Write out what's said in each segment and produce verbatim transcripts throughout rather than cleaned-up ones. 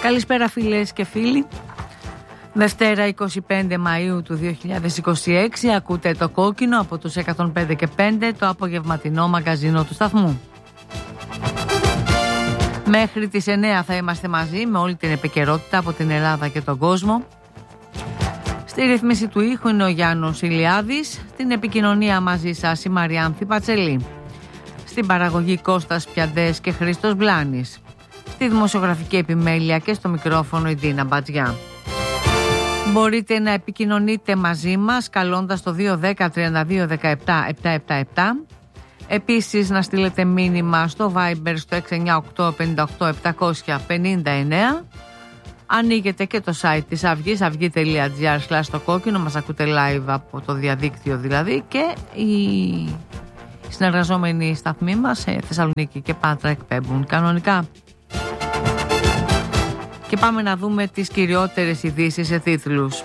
Καλησπέρα φίλες και φίλοι. Δευτέρα εικοστή πέμπτη Μαΐου του δύο χιλιάδες είκοσι έξι. Ακούτε το Κόκκινο από τους εκατόν πέντε και πέντε, το απογευματινό μαγκαζίνο του σταθμού. Μέχρι τις εννέα θα είμαστε μαζί με όλη την επικαιρότητα από την Ελλάδα και τον κόσμο. Στη ρυθμίση του ήχου είναι ο Γιάννος Ηλιάδης. Την επικοινωνία μαζί σας η Μαριάνθη Πατσελή. Στην παραγωγή Κώστας Πιαντές και Χρήστος Μπλάνης. Στη δημοσιογραφική επιμέλεια και στο μικρόφωνο η Ντίνα Μπατζιά. Μπορείτε να επικοινωνείτε μαζί μας καλώντας το δύο ένα μηδέν τρία δύο ένα επτά επτά επτά επτά. Επίσης να στείλετε μήνυμα στο Viber στο έξι εννιά οκτώ πέντε οκτώ επτακόσια πενήντα εννέα. Ανοίγετε και το site της Αυγής, αυγή τελεία τζι άρ σλας το κόκκινο. Μας ακούτε live από το διαδίκτυο δηλαδή. Και οι συνεργαζόμενοι σταθμοί μας σε Θεσσαλονίκη και Πάτρα εκπέμπουν κανονικά. Και πάμε να δούμε τις κυριότερες ειδήσεις σε τίτλους.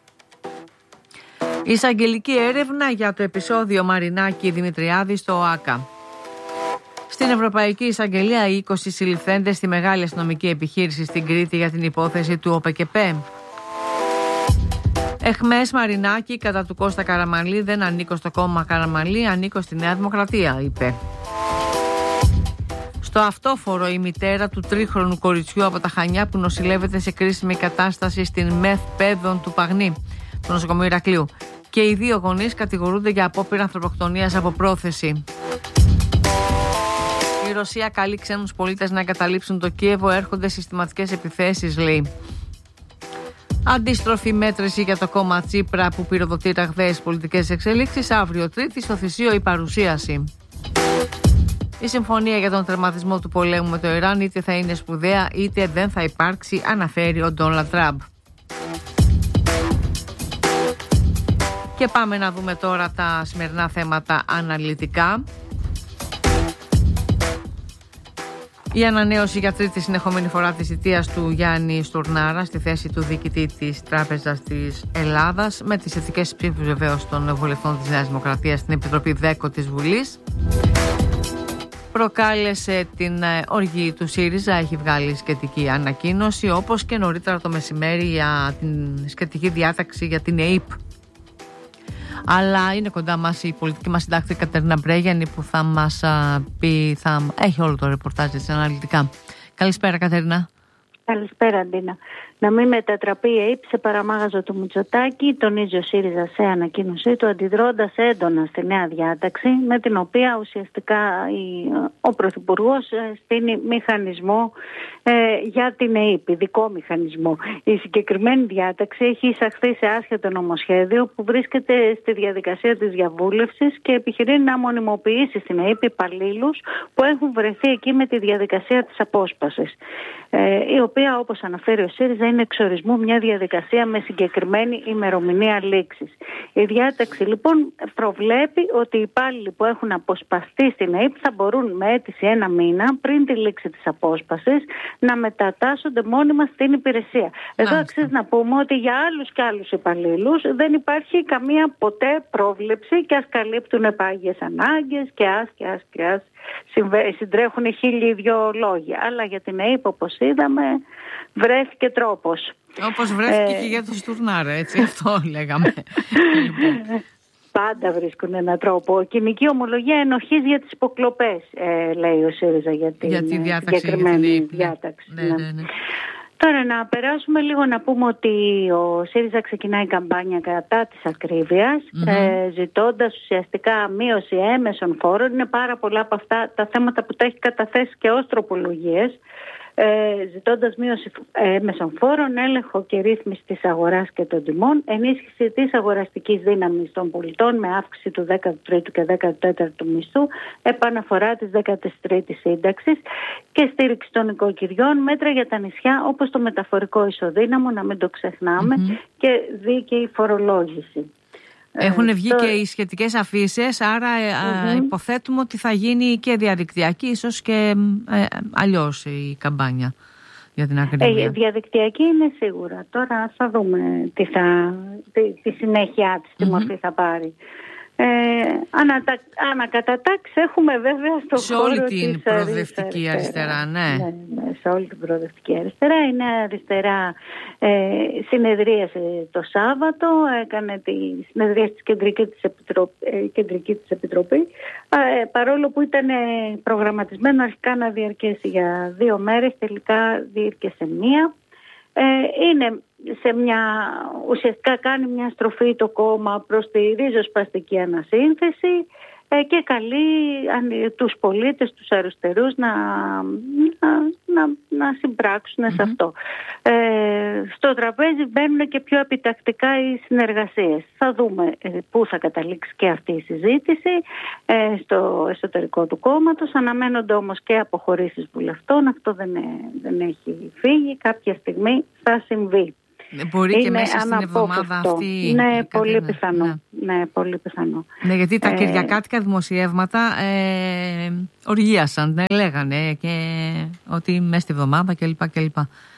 Εισαγγελική έρευνα για το επεισόδιο Μαρινάκη Δημητριάδη στο ΟΑΚΑ. Στην Ευρωπαϊκή Εισαγγελία οι είκοσι συλληφθέντες στη μεγάλη αστυνομική επιχείρηση στην Κρήτη για την υπόθεση του ΟΠΕΚΕΠΕ. Εχμές Μαρινάκη κατά του Κώστα Καραμανλή, δεν ανήκω στο κόμμα Καραμανλή, ανήκω στη Νέα Δημοκρατία, είπε. Στο αυτόφορο η μητέρα του τρίχρονου κοριτσιού από τα Χανιά που νοσηλεύεται σε κρίσιμη κατάσταση στην ΜΕΘ Πέδων του Παγνή, του νοσοκομείου Ηρακλείου. Και οι δύο γονείς κατηγορούνται για απόπειρα ανθρωποκτονίας από πρόθεση. Η Ρωσία καλεί ξένους πολίτες να εγκαταλείψουν το Κίεβο, έρχονται συστηματικές επιθέσεις, λέει. Αντίστροφη μέτρηση για το κόμμα Τσίπρα που πυροδοτεί ραγδαίες πολιτικές εξελίξεις. Αύριο Τρίτη στο Θησίο η παρουσίαση. Η συμφωνία για τον τερματισμό του πολέμου με το Ιράν είτε θα είναι σπουδαία είτε δεν θα υπάρξει, αναφέρει ο Ντόναλντ Τραμπ. Και πάμε να δούμε τώρα τα σημερινά θέματα αναλυτικά. Η ανανέωση για τρίτη συνεχόμενη φορά της θητείας του Γιάννη Στουρνάρα στη θέση του διοικητή της Τράπεζας της Ελλάδας, με τις ηθικές ψήφους βεβαίως των βουλευτών της Νέας Δημοκρατίας στην Επιτροπή ΔΕΚΟ της Βουλής, προκάλεσε την οργή του ΣΥΡΙΖΑ. Έχει βγάλει σχετική ανακοίνωση, όπως και νωρίτερα το μεσημέρι για την σχετική διάταξη για την ΕΥΠ. Αλλά είναι κοντά μας η πολιτική μας συντάκτρια Κατερίνα Μπρέγιανη που θα μας α, πει, θα έχει όλο το ρεπορτάζ της αναλυτικά. Καλησπέρα Κατερίνα. Καλησπέρα Ντίνα. Να μην μετατραπεί η ΕΥΠ σε παραμάγαζο του Μητσοτάκη, τονίζει ο ΣΥΡΙΖΑ σε ανακοίνωσή του, αντιδρώντας έντονα στη νέα διάταξη, με την οποία ουσιαστικά η, ο Πρωθυπουργός στείνει μηχανισμό ε, για την ΕΥΠ, ειδικό μηχανισμό. Η συγκεκριμένη διάταξη έχει εισαχθεί σε άσχετο νομοσχέδιο που βρίσκεται στη διαδικασία της διαβούλευσης και επιχειρεί να μονιμοποιήσει στην ΕΥΠ υπαλλήλους που έχουν βρεθεί εκεί με τη διαδικασία της απόσπασης, ε, η οποία, όπως αναφέρει ο ΣΥΡΙΖΑ, είναι εξορισμού μια διαδικασία με συγκεκριμένη ημερομηνία λήξης. Η διάταξη λοιπόν προβλέπει ότι οι υπάλληλοι που έχουν αποσπαστεί στην ΕΥΠ θα μπορούν με αίτηση ένα μήνα πριν τη λήξη της απόσπασης να μετατάσσονται μόνιμα στην υπηρεσία. Εδώ αξίζει να πούμε ότι για άλλους και άλλους υπαλλήλους δεν υπάρχει καμία ποτέ πρόβλεψη και ας καλύπτουν επάγειες ανάγκες και ας και ας και ας συντρέχουν χίλιοι δυο λόγια. Αλλά για την ΕΥΠ, όπως είδαμε, βρέθηκε τρόπος. Όπως βρέθηκε ε... και για το Στουρνάρα, έτσι, αυτό λέγαμε. Πάντα βρίσκουν έναν τρόπο. Κοινική ομολογία ενοχής για τις υποκλοπές, ε, λέει ο ΣΥΡΙΖΑ για την για τη διάταξη, συγκεκριμένη για την διάταξη. Ναι, ναι, ναι. Τώρα να περάσουμε λίγο να πούμε ότι ο ΣΥΡΙΖΑ ξεκινάει καμπάνια κατά της ακρίβειας, mm-hmm. ε, ζητώντας ουσιαστικά μείωση έμεσων φόρων. Είναι πάρα πολλά από αυτά τα θέματα που τα έχει καταθέσει και ως τροπολογίες. Ε, ζητώντας μείωση έμεσων φόρων, έλεγχο και ρύθμιση της αγοράς και των τιμών, ενίσχυση της αγοραστικής δύναμης των πολιτών με αύξηση του δέκατου τρίτου και δέκατου τέταρτου μισθού, επαναφορά της δέκατης τρίτης σύνταξης και στήριξη των οικοκυριών, μέτρα για τα νησιά όπως το μεταφορικό ισοδύναμο, να μην το ξεχνάμε, mm-hmm. και δίκαιη φορολόγηση. Έχουν βγει το... και οι σχετικές αφήσεις, άρα mm-hmm. α, υποθέτουμε ότι θα γίνει και διαδικτυακή, ίσως και ε, αλλιώς η καμπάνια για την ακρίβεια. Ε, διαδικτυακή είναι σίγουρα. Τώρα θα δούμε τι, θα, τι, τι συνέχεια της, τι mm-hmm. μορφή θα πάρει. Ε, ανατα, ανακατατάξει έχουμε βέβαια στο σε χώρο όλη την της προοδευτική αριστερά, αριστερά ναι. Ναι, ναι, σε όλη την προοδευτική αριστερά. Η Νέα Αριστερά ε, συνεδρίασε το Σάββατο, έκανε τη συνεδρία της Κεντρική της Επιτροπή, ε, Κεντρική της Επιτροπή ε, παρόλο που ήταν προγραμματισμένο αρχικά να διαρκέσει για δύο μέρες, τελικά διήρκεσε μία. Ε, είναι σε μια, ουσιαστικά κάνει μια στροφή το κόμμα προς τη ριζοσπαστική ανασύνθεση ε, και καλεί αν, τους πολίτες, τους αριστερούς να, να, να, να συμπράξουν mm-hmm. σε αυτό. Ε, στο τραπέζι μπαίνουν και πιο επιτακτικά οι συνεργασίες. Θα δούμε ε, πού θα καταλήξει και αυτή η συζήτηση ε, στο εσωτερικό του κόμματος. Αναμένονται όμως και αποχωρήσεις βουλευτών. Αυτό δεν, ε, δεν έχει φύγει. Κάποια στιγμή θα συμβεί. Μπορεί είναι και μέσα στην εβδομάδα αυτή. Ναι, πολύ πιθανό. Ναι. ναι, πολύ πιθανό. Ναι, γιατί τα ε... κυριακάτικα δημοσιεύματα ε, οργίασαν, ναι, λέγανε και ότι μέσα στη εβδομάδα κλπ. κλπ.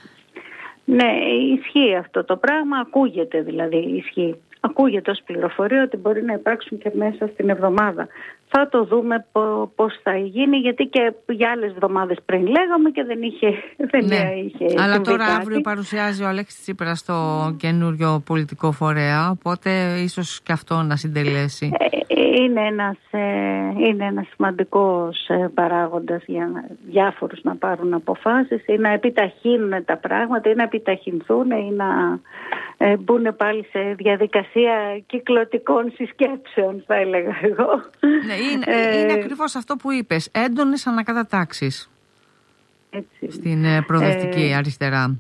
Ναι, ισχύει αυτό το πράγμα, ακούγεται δηλαδή, ισχύει. Ακούγεται ως πληροφορία ότι μπορεί να υπάρξουν και μέσα στην εβδομάδα. Θα το δούμε πώς θα γίνει, γιατί και για άλλες εβδομάδες πριν λέγαμε και δεν είχε, δεν ναι. είχε αλλά τώρα κάτι. Αύριο παρουσιάζει ο Αλέξης Τσίπρας στο καινούριο πολιτικό φορέα, οπότε ίσως και αυτό να συντελέσει. Είναι ένας, είναι ένας σημαντικός παράγοντας για διάφορους να πάρουν αποφάσεις ή να επιταχύνουν τα πράγματα ή να επιταχυνθούν ή να μπουν πάλι σε διαδικασία κυκλωτικών συσκέψεων, θα έλεγα εγώ. Ναι, είναι, ε, είναι ακριβώς αυτό που είπες, έντονες ανακατατάξεις έτσι, στην προοδευτική ε, αριστερά.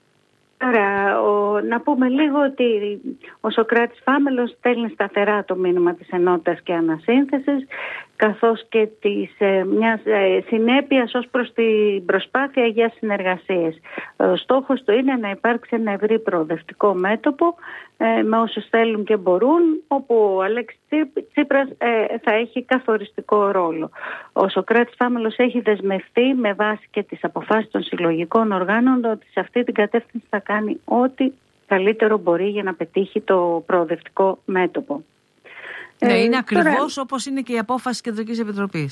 Τώρα, ο, να πούμε λίγο ότι ο Σωκράτης Φάμελος στέλνει σταθερά το μήνυμα της ενότητας και ανασύνθεσης, καθώς και της ε, μιας ε, συνέπειας ως προς την προσπάθεια για συνεργασίες. Ο στόχος του είναι να υπάρξει ένα ευρύ προοδευτικό μέτωπο ε, με όσους θέλουν και μπορούν, όπου ο Αλέξης Τσίπρας ε, θα έχει καθοριστικό ρόλο. Ο Σωκράτης Φάμελος έχει δεσμευτεί με βάση και τις αποφάσεις των συλλογικών οργάνων ότι σε αυτή την κατεύθυνση θα κάνει ό,τι καλύτερο μπορεί για να πετύχει το προοδευτικό μέτωπο. Ναι, ε, είναι ακριβώς τώρα... όπως είναι και η απόφαση της Κεντρικής Επιτροπής.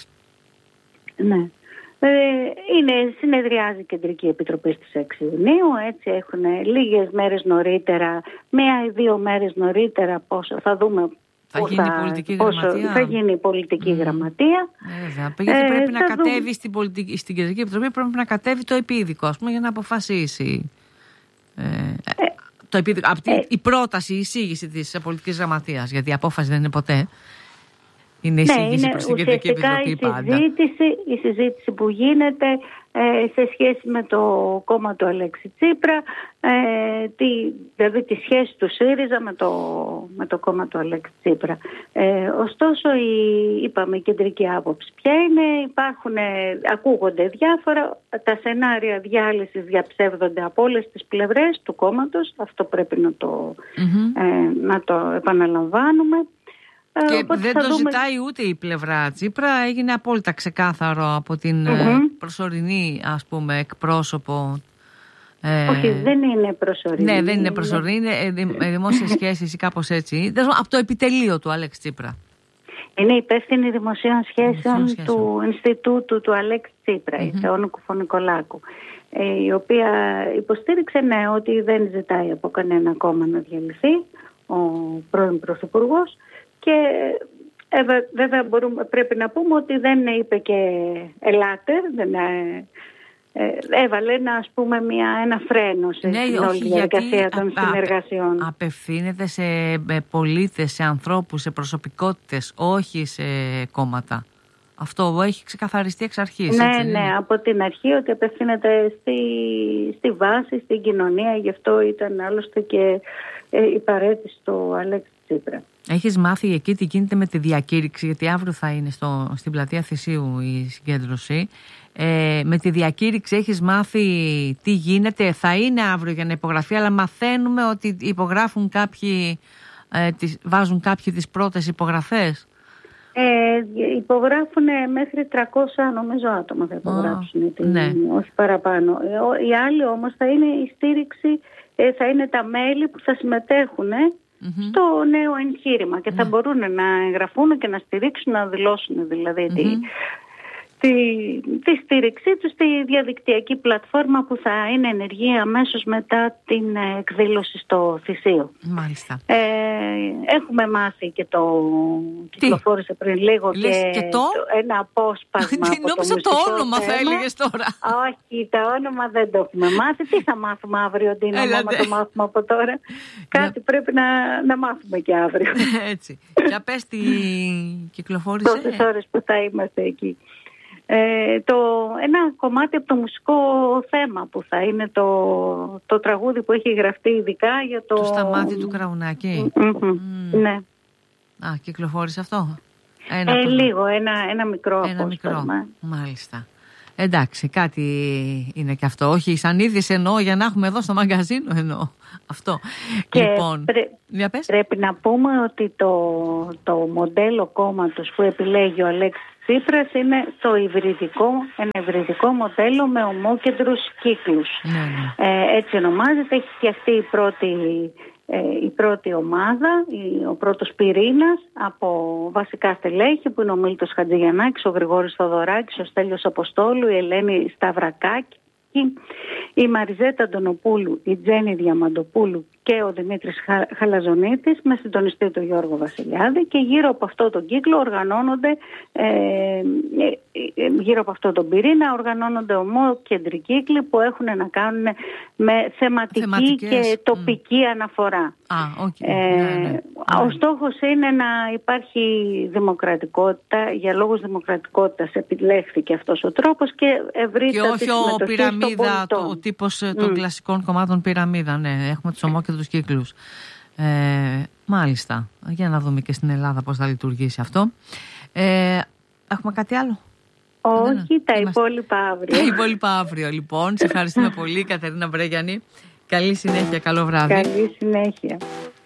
Ναι. Ε, είναι, συνεδριάζει η Κεντρική Επιτροπή στις έξι Ιουνίου, έτσι έχουν λίγες μέρες νωρίτερα, μία ή δύο μέρες νωρίτερα, πόσο, θα δούμε θα γίνει η πολιτική πόσο, γραμματεία. Θα γίνει η πολιτική mm. γραμματεία. Ε, βέβαια, γιατί ε, πρέπει να κατέβει δούμε. στην, πολιτική, στην Κεντρική Επιτροπή, πρέπει να κατέβει το επίδικο, ας πούμε, για να αποφασίσει. Ε, ε, το επίδικο, από ε, η πρόταση, η εισήγηση της πολιτικής γραμματείας, γιατί η απόφαση δεν είναι ποτέ. Είναι η εισήγηση ναι, προς την Κεντρική Επιτροπή η πάντα. Συζήτηση, η συζήτηση που γίνεται ε, σε σχέση με το κόμμα του Αλέξη Τσίπρα, ε, τη, δηλαδή τη σχέση του ΣΥΡΙΖΑ με το, με το κόμμα του Αλέξη Τσίπρα. Ε, ωστόσο, η, είπαμε, η κεντρική άποψη ποια είναι, υπάρχουν, ε, ακούγονται διάφορα, τα σενάρια διάλυσης διαψεύδονται από όλες τις πλευρές του κόμματος, αυτό πρέπει να το, mm-hmm. ε, να το επαναλαμβάνουμε. Και Οπότε δεν το δούμε... ζητάει ούτε η πλευρά Τσίπρα, έγινε απόλυτα ξεκάθαρο από την mm-hmm. προσωρινή, ας πούμε, εκπρόσωπο. Ε... Όχι, δεν είναι προσωρινή. Ναι, δεν είναι προσωρινή, είναι δημόσιες σχέσεις ή κάπως έτσι. Από το επιτελείο του Αλέξη Τσίπρα. Είναι υπεύθυνη δημοσίων σχέσεων του Ινστιτούτου του Αλέξη Τσίπρα, mm-hmm. η Θεόνου Κουφονικολάκου, η οποία υποστήριξε ναι, ότι δεν ζητάει από κανένα κόμμα να διαλυθεί ο πρώην Πρωθυπουργός. Και ε, βέβαια μπορούμε, πρέπει να πούμε ότι δεν είπε και ελάτε, δεν ε, ε, έβαλε ένα, ας πούμε, μια, ένα φρένο σε ναι, όλη όχι, τη διαδικασία των α, συνεργασιών. Α, απευθύνεται σε πολίτες, σε ανθρώπους, σε προσωπικότητες, όχι σε κόμματα. Αυτό έχει ξεκαθαριστεί εξ αρχής. Ναι, έτσι, ναι, είναι. Από την αρχή ότι απευθύνεται στη, στη βάση, στην κοινωνία, γι' αυτό ήταν άλλωστε και ε, η παρέτηση του Αλέξη Τσίπρα. Έχεις μάθει εκεί τι γίνεται με τη διακήρυξη, γιατί αύριο θα είναι στο, στην πλατεία Θησίου η συγκέντρωση. Ε, με τη διακήρυξη έχεις μάθει τι γίνεται, θα είναι αύριο για να υπογραφεί, αλλά μαθαίνουμε ότι υπογράφουν κάποιοι, ε, τις, βάζουν κάποιοι τις πρώτες υπογραφές. Ε, υπογράφουν μέχρι τριακόσια νομίζω άτομα θα υπογράψουν, oh, ναι. όχι παραπάνω. Οι άλλοι όμως θα είναι η στήριξη, θα είναι τα μέλη που θα συμμετέχουν mm-hmm. στο νέο εγχείρημα και mm. θα μπορούν να εγγραφούν και να στηρίξουν, να δηλώσουν δηλαδή mm-hmm. τη, τη, τη στήριξή τους στη διαδικτυακή πλατφόρμα που θα είναι ενεργή αμέσως μετά την εκδήλωση στο Θησίο. Μάλιστα. Ε, έχουμε μάθει και το κυκλοφόρησε πριν λίγο Λες και, και το... το, ένα απόσπασμα από νόμιζα το, το όνομα θέμα. Θα έλεγες τώρα. Όχι, το όνομα δεν το έχουμε μάθει. Τι θα μάθουμε αύριο, Ντίνα, άμα το μάθουμε από τώρα? Κάτι πρέπει να, να μάθουμε και αύριο. Έτσι. Για πες τι κυκλοφόρησε. Τόσες ώρες που θα είμαστε εκεί. Ε, το, ένα κομμάτι από το μουσικό θέμα που θα είναι το, το τραγούδι που έχει γραφτεί ειδικά για το... Το Σταμάτη του Κραουνάκη. Mm-hmm. Mm. Ναι. Α, κυκλοφόρησε αυτό. Ένα ε, λίγο, ένα, ένα μικρό ένα απόσπασμα. Μικρό. Μάλιστα. Εντάξει, κάτι είναι και αυτό. Όχι, σαν είδηση εννοώ, για να έχουμε εδώ στο μαγκαζίνο εννοώ. Αυτό. Και λοιπόν, πρέ... πρέπει να πούμε ότι το, το μοντέλο κόμματος που επιλέγει ο Αλέξης Τσίπρας είναι το υβριδικό, ένα υβριδικό μοντέλο με ομόκεντρους κύκλους. Ναι, ναι. Ε, έτσι ονομάζεται, έχει φτιαχτεί η πρώτη, ε, η πρώτη ομάδα, η, ο πρώτος πυρήνας από βασικά στελέχη που είναι ο Μίλτος Χατζηγιαννάκης, ο Γρηγόρης Θοδωράκης, ο Στέλιος Αποστόλου, η Ελένη Σταυρακάκη, η Μαριζέτα Αντωνοπούλου, η Τζέννη Διαμαντοπούλου και ο Δημήτρης Χαλαζονίτης με συντονιστή τον Γιώργο Βασιλιάδη, και γύρω από αυτό τον κύκλο οργανώνονται, ε, ε, γύρω από αυτό τον πυρήνα οργανώνονται ομόκεντροι κύκλοι που έχουν να κάνουν με θεματική Θεματικές. και τοπική mm. αναφορά. Ah, okay. ε, ναι, ναι. Ο στόχος είναι να υπάρχει δημοκρατικότητα, για λόγους δημοκρατικότητας επιλέχθηκε αυτός ο τρόπος και ευρύτερη συμμετοχή και όχι ο πυραμίδα, το, ο τύπος mm. των κλασικών κομμάτων πυραμίδα, ναι, έχουμε τους ομόκεντρους κύκλους. Ε, μάλιστα, για να δούμε και στην Ελλάδα πώς θα λειτουργήσει αυτό. Ε, έχουμε κάτι άλλο? Όχι, τα Είμαστε... υπόλοιπα αύριο. Τα υπόλοιπα αύριο, λοιπόν. Σε ευχαριστούμε πολύ, Κατερίνα Μπρέγιαννη. Καλή συνέχεια, καλό βράδυ. Καλή συνέχεια.